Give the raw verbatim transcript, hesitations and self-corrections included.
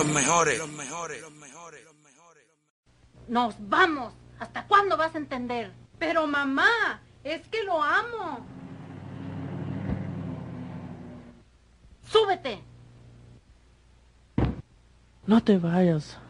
los mejores. Nos vamos. ¿Hasta cuándo vas a entender? Pero mamá, es que lo amo. ¡Súbete! No te vayas.